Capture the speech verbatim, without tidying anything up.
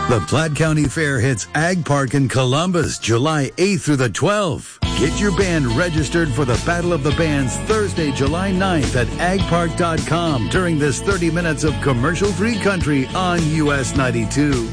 The Platte County Fair hits Ag Park in Columbus, July eighth through the twelfth. Get your band registered for the Battle of the Bands Thursday, July ninth at ag park dot com during this thirty minutes of commercial-free country on U S ninety-two.